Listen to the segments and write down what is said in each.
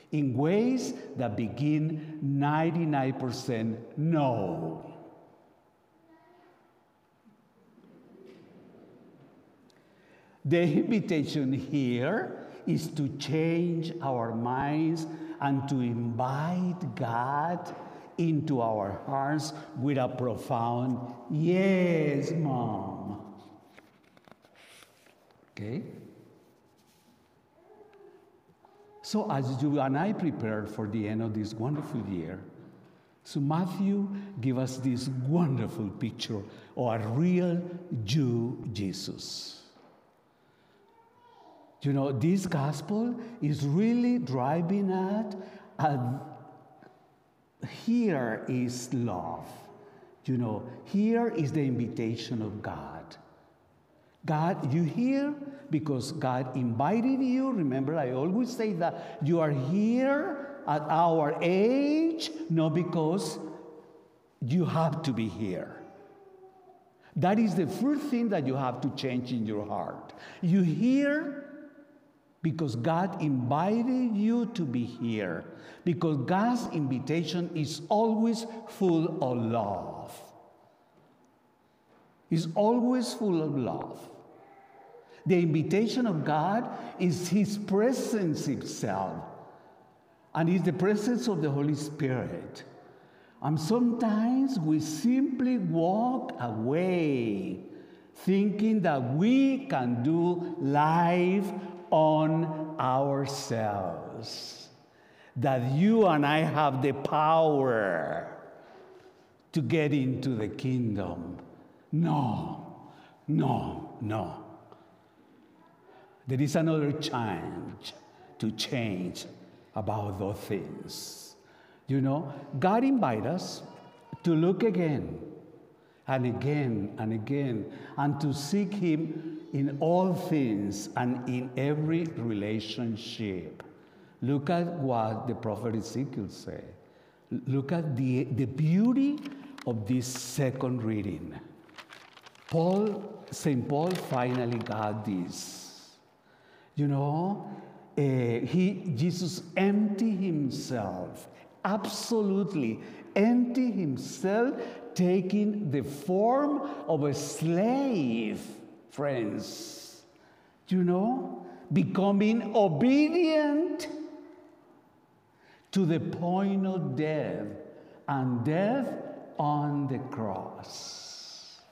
in ways that begin 99% no. The invitation here is to change our minds and to invite God into our hearts with a profound, yes, Mom. Okay? So as you and I prepare for the end of this wonderful year, so Matthew give us this wonderful picture of a real Jew Jesus. You know, this gospel is really driving at here is love. You know, here is the invitation of God. God, you here because God invited you. Remember, I always say that you are here at our age, not because you have to be here. That is the first thing that you have to change in your heart. You here because God invited you to be here. Because God's invitation is always full of love. It's always full of love. The invitation of God is His presence itself. And it's the presence of the Holy Spirit. And sometimes we simply walk away thinking that we can do life on ourselves. That you and I have the power to get into the kingdom. No, no, no. There is another chance to change about those things. You know, God invites us to look again and again and again and to seek Him in all things and in every relationship. Look at what the prophet Ezekiel said. Look at the beauty of this second reading. St. Paul finally got this. You know, Jesus emptied himself, absolutely emptied himself, taking the form of a slave, friends. You know, becoming obedient to the point of death, and death on the cross.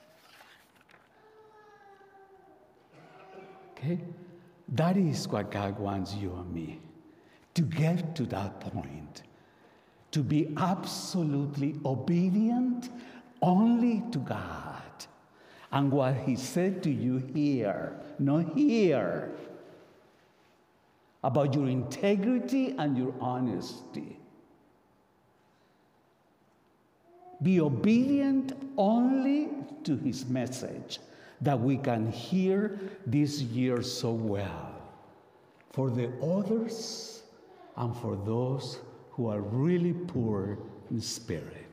Okay? That is what God wants you and me, to get to that point, to be absolutely obedient only to God. And what He said to you here, not here, about your integrity and your honesty. Be obedient only to His message that we can hear this year so well, for the others and for those who are really poor in spirit.